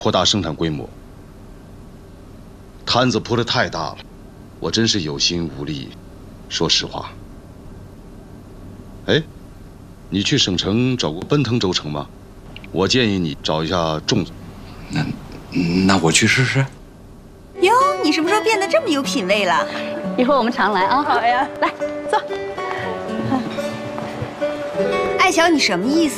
扩大生产规模。摊子铺得太大了，我真是有心无力。说实话。哎，你去省城找过奔腾轴承吗？我建议你找一下仲总。 那我去试试。 哟，你什么时候变得这么有品位了？ 以后我们常来啊。 好呀， 来坐。 艾乔，你什么意思？